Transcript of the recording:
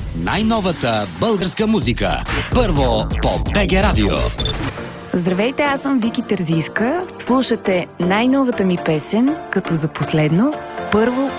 Най-новата българска музика. Първо по БГ Радио. Здравейте, аз съм Вики Терзийска. Слушате най-новата ми песен, като за последно, първо